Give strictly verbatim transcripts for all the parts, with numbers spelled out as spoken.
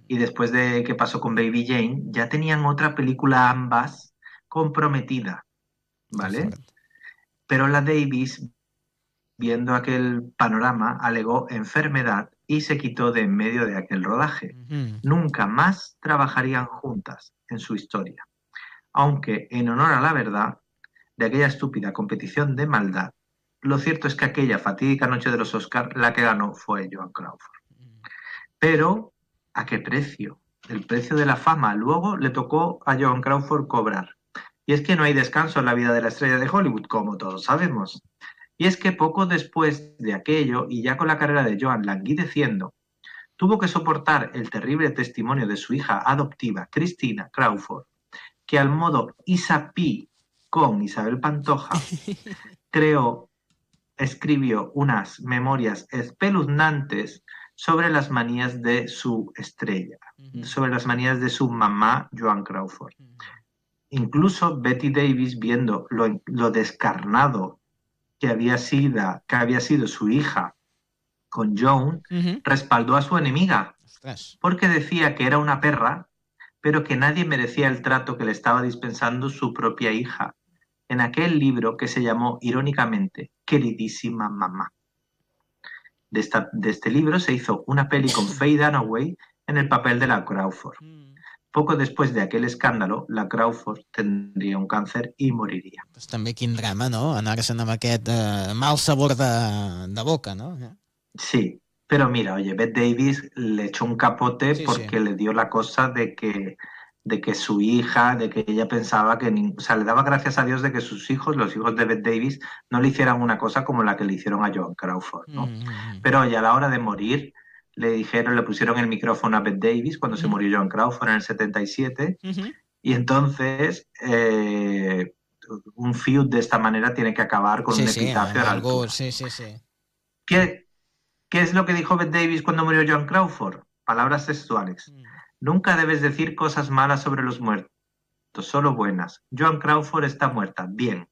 y después de qué pasó con Baby Jane, ya tenían otra película ambas comprometida, Que ¿vale? fort. Pero la Davis, viendo aquel panorama, alegó enfermedad y se quitó de en medio de aquel rodaje. Mhm. Nunca más trabajarían juntas en su historia. Aunque, en honor a la verdad, de aquella estúpida competición de maldad, lo cierto es que aquella fatídica noche de los Oscars, la que ganó fue Joan Crawford. Pero, ¿a qué precio? El precio de la fama. Luego le tocó a Joan Crawford cobrar. Y es que no hay descanso en la vida de la estrella de Hollywood, como todos sabemos. Y es que poco después de aquello, y ya con la carrera de Joan languideciendo, tuvo que soportar el terrible testimonio de su hija adoptiva, Christina Crawford, que al modo Isapi con Isabel Pantoja, creó, escribió unas memorias espeluznantes sobre las manías de su estrella, Mhm. sobre las manías de su mamá, Joan Crawford. Incluso Betty Davis, viendo lo, lo descarnado que había, sido, que había sido su hija con Joan, Mhm. respaldó a su enemiga, Ostres. porque decía que era una perra, pero que nadie merecía el trato que le estaba dispensando su propia hija, en aquel libro que se llamó irónicamente Queridísima Mamá. De, esta, de este libro se hizo una peli con Faye Dunaway en el papel de la Crawford. Mm. Poco después de aquel escándalo, la Crawford tendría un cáncer y moriría. Pues també quin drama, no? Anar-se'n amb aquest eh, mal sabor de, de boca, no? Sí, pero mira, oye, Bette Davis le echó un capote Sí, sí. porque le dio la cosa de que, de que su hija, de que ella pensaba que, ni- o sea, le daba gracias a Dios de que sus hijos, los hijos de Bette Davis, no le hicieran una cosa como la que le hicieron a Joan Crawford, Mm ¿no? -hmm. Pero oye, a la hora de morir, le dijeron, le pusieron el micrófono a Bette Davis cuando Mm se -hmm. murió Joan Crawford en el setenta y siete, Mm -hmm. y entonces eh, un feud de esta manera tiene que acabar con Sí, un sí, epitafio amb a la algú... altura. Sí, sí, sí. ¿Qué, ¿Qué es lo que dijo Bette Davis cuando murió Joan Crawford? Palabras textuales. Mm. Nunca debes decir cosas malas sobre los muertos, solo buenas. Joan Crawford está muerta. Bien.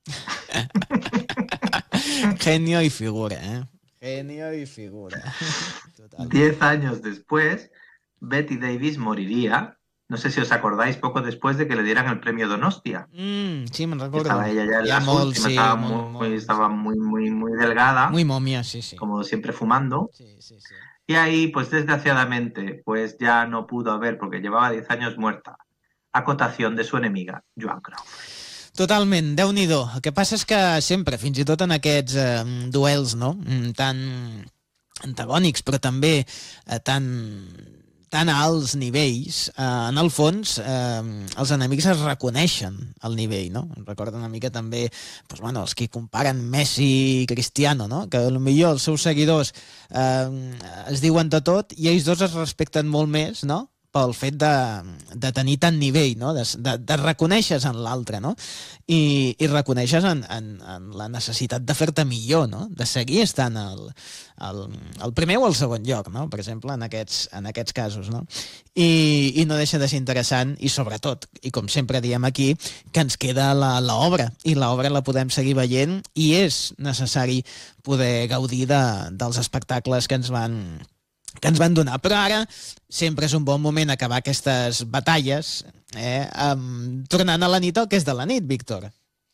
Genio y figura, eh? Genio y figura. Totalment. Diez años después, Betty Davis moriría. No sé si os acordáis, poco después de que le dieran el premio Donostia. Mm, sí, me'n recordo. Estaba ella ya en Hi ha las molt, últimas, sí, estaba molt, muy, molt, estaba sí. muy, muy, muy delgada, Muy momia, sí, sí. como siempre fumando. Sí, sí, sí. Y ahí, pues desgraciadamente, pues ya no pudo haber, porque llevaba diez años muerta, acotación de su enemiga, Joan Crawford. Totalment, déu-n'hi-do. El que passa és que sempre, fins i tot en aquests eh, duels, no?, Mm, tan antagònics, però també eh, tan tan a alts nivells, eh, en el fons eh, els enemics es reconeixen al nivell, no? Em recorda una mica també doncs, bueno, els que comparen Messi i Cristiano, no? Que potser els seus seguidors eh, es diuen de tot i ells dos es respecten molt més, no?, pel fet de, de tenir tant nivell, no? de, de, de reconèixer en l'altre, no? I, i reconeixes en, en, en la necessitat de fer-te millor, no? De seguir estant al, al, al primer o al segon lloc, no? Per exemple, en aquests, en aquests casos, no? I, i no deixa de ser interessant i sobretot, i com sempre diem aquí, que ens queda l'obra i l'obra la podem seguir veient i és necessari poder gaudir de, dels espectacles que ens van que ens van donar. Però ara sempre és un bon moment acabar aquestes batalles eh, um, tornant a la nit el que és de la nit, Víctor.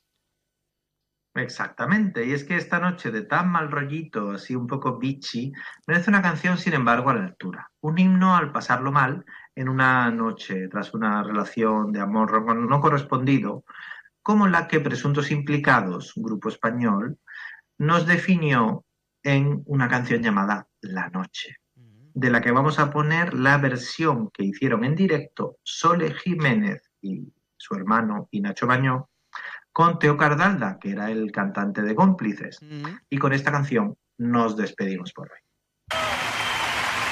Exactamente, y es que esta noche de tan mal rollito, así un poco bitchy, merece una canción, sin embargo, a la altura. Un himno al pasarlo mal en una noche tras una relación de amor no correspondido, como la que Presuntos Implicados, grupo español, nos definió en una canción llamada La Noche, de la que vamos a poner la versión que hicieron en directo Sole Jiménez y su hermano y Nacho Bañó, con Teo Cardalda, que era el cantante de Cómplices. Mm-hmm. Y con esta canción nos despedimos por hoy.